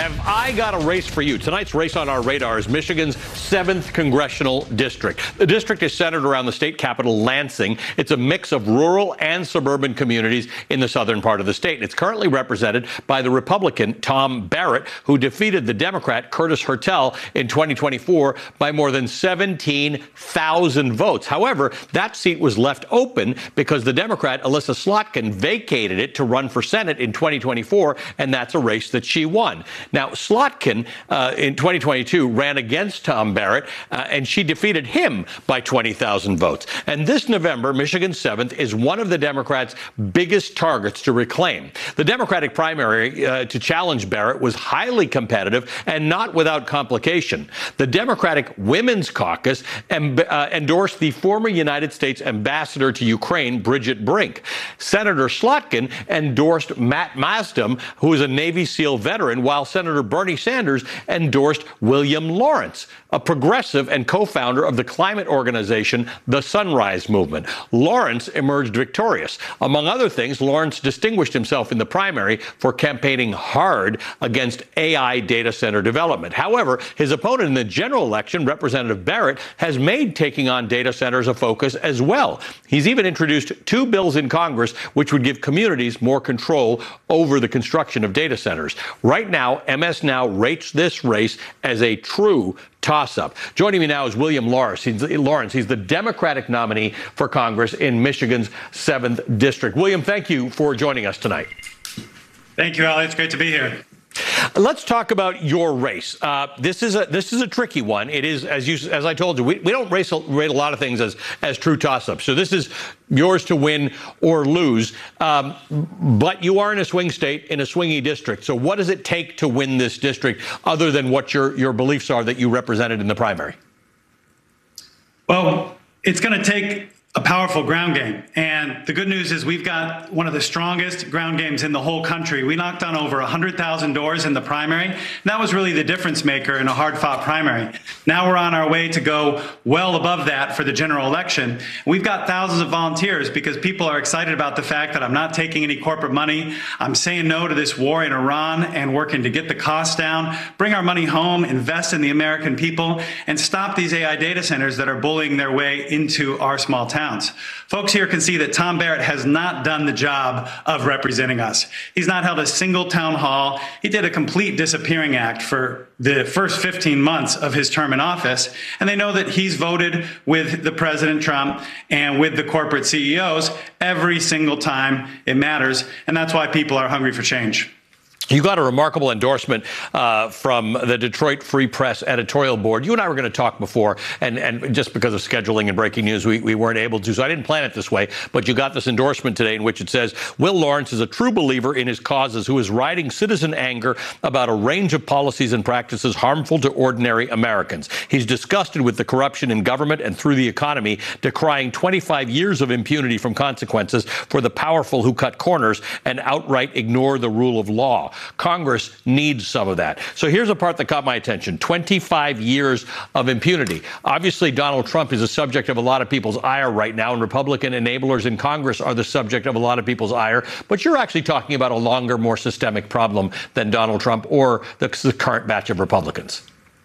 have I got a race for you. Tonight's race on our radar is Michigan's 7th congressional district. The district is centered around the state capital, Lansing. It's a mix of rural and suburban communities in the southern part of the state. It's currently represented by the Republican Tom Barrett, who defeated the Democrat Curtis Hertel in 2024 by more than 17,000 votes. However, that seat was left open because the Democrat Elissa Slotkin vacated it to run for Senate in 2024, and that's a race that she won. Now, Slotkin in 2022 ran against Tom Barrett, and she defeated him by 20,000 votes. And this November, Michigan's 7th is one of the Democrats' biggest targets to reclaim. The Democratic primary to challenge Barrett was highly competitive and not without complication. The Democratic Women's Caucus endorsed the former United States ambassador to Ukraine, Bridget Brink. Senator Slotkin endorsed Matt Masdom, who is a Navy SEAL veteran, while Senator Bernie Sanders endorsed William Lawrence, a progressive and co-founder of the climate organization, the Sunrise Movement. Lawrence emerged victorious. Among other things, Lawrence distinguished himself in the primary for campaigning hard against AI data center development. However, his opponent in the general election, Representative Barrett, has made taking on data centers a focus as well. He's even introduced 2 bills in Congress which would give communities more control over the construction of data centers. Right now, MS Now rates this race as a true toss-up. Joining me now is William Lawrence. He's the Democratic nominee for Congress in Michigan's 7th district. William, thank you for joining us tonight. Thank you, Ali. It's great to be here. Let's talk about your race. This is a tricky one. It is, as I told you, we don't rate a lot of things as true toss-ups. So this is yours to win or lose. But you are in a swing state, in a swingy district. So what does it take to win this district, other than what your beliefs are that you represented in the primary? Well, it's going to take a powerful ground game. And the good news is we've got one of the strongest ground games in the whole country. We knocked on over 100,000 doors in the primary. And that was really the difference maker in a hard-fought primary. Now we're on our way to go well above that for the general election. We've got thousands of volunteers because people are excited about the fact that I'm not taking any corporate money. I'm saying no to this war in Iran and working to get the costs down, bring our money home, invest in the American people, and stop these AI data centers that are bullying their way into our small towns. Folks here can see that Tom Barrett has not done the job of representing us. He's not held a single town hall. He did a complete disappearing act for the first 15 months of his term in office. And they know that he's voted with the President Trump and with the corporate CEOs every single time it matters. And that's why people are hungry for change. You got a remarkable endorsement from the Detroit Free Press editorial board. You and I were going to talk before, and just because of scheduling and breaking news, we weren't able to. So I didn't plan it this way. But you got this endorsement today in which it says, Will Lawrence is a true believer in his causes who is riding citizen anger about a range of policies and practices harmful to ordinary Americans. He's disgusted with the corruption in government and through the economy, decrying 25 years of impunity from consequences for the powerful who cut corners and outright ignore the rule of law. Congress needs some of that. So here's a part that caught my attention. 25 years of impunity. Obviously, Donald Trump is a subject of a lot of people's ire right now, and Republican enablers in Congress are the subject of a lot of people's ire. But you're actually talking about a longer, more systemic problem than Donald Trump or the current batch of Republicans.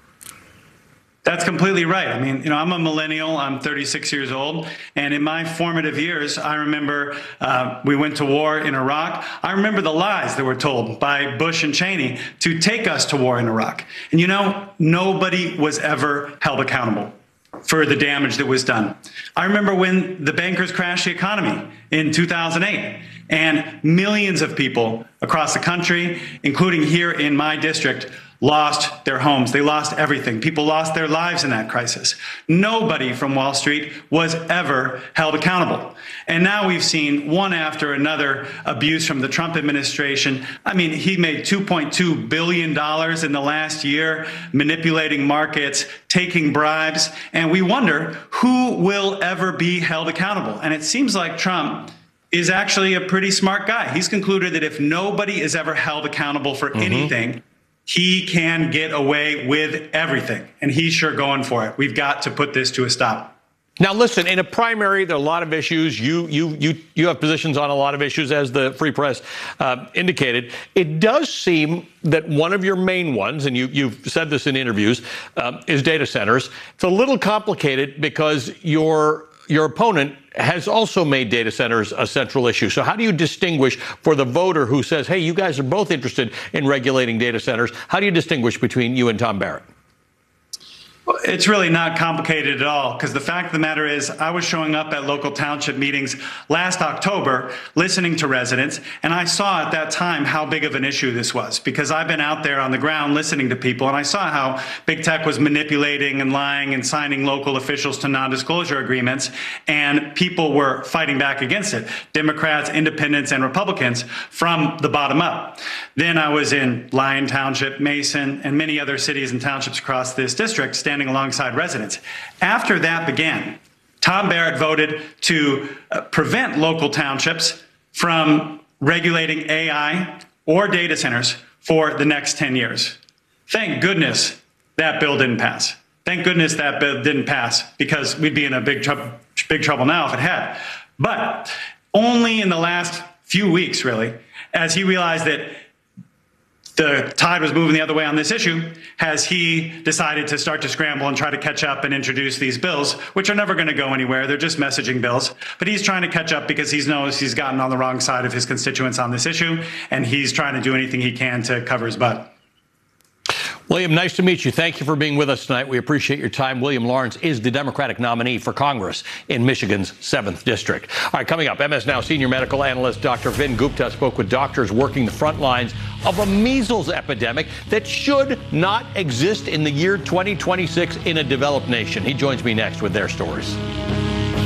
That's completely right. I mean, I'm a millennial. I'm 36 years old. And in my formative years, I remember we went to war in Iraq. I remember the lies that were told by Bush and Cheney to take us to war in Iraq. And nobody was ever held accountable for the damage that was done. I remember when the bankers crashed the economy in 2008, and millions of people across the country, including here in my district, lost their homes. They lost everything. People lost their lives in that crisis. Nobody from Wall Street was ever held accountable. And now we've seen one after another abuse from the Trump administration. I mean, he made $2.2 billion in the last year, manipulating markets, taking bribes. And we wonder who will ever be held accountable. And it seems like Trump is actually a pretty smart guy. He's concluded that if nobody is ever held accountable for anything, he can get away with everything, and he's sure going for it. We've got to put this to a stop. Now, listen, in a primary, there are a lot of issues. You have positions on a lot of issues, as the Free Press indicated. It does seem that one of your main ones, and you've said this in interviews, is data centers. It's a little complicated because your opponent has also made data centers a central issue. So how do you distinguish for the voter who says, hey, you guys are both interested in regulating data centers? How do you distinguish between you and Tom Barrett? It's really not complicated at all, because the fact of the matter is I was showing up at local township meetings last October, listening to residents, and I saw at that time how big of an issue this was, because I've been out there on the ground listening to people, and I saw how big tech was manipulating and lying and signing local officials to non-disclosure agreements, and people were fighting back against it, Democrats, independents, and Republicans, from the bottom up. Then I was in Lyon Township, Mason, and many other cities and townships across this district, standing alongside residents. After that began, Tom Barrett voted to prevent local townships from regulating AI or data centers for the next 10 years. Thank goodness that bill didn't pass. Thank goodness that bill didn't pass, because we'd be in a big trouble now if it had. But only in the last few weeks, really, as he realized that the tide was moving the other way on this issue, has he decided to start to scramble and try to catch up and introduce these bills, which are never going to go anywhere. They're just messaging bills. But he's trying to catch up because he knows he's gotten on the wrong side of his constituents on this issue, and he's trying to do anything he can to cover his butt. William, nice to meet you. Thank you for being with us tonight. We appreciate your time. William Lawrence is the Democratic nominee for Congress in Michigan's 7th District. All right, coming up, MS Now senior medical analyst Dr. Vin Gupta spoke with doctors working the front lines of a measles epidemic that should not exist in the year 2026 in a developed nation. He joins me next with their stories.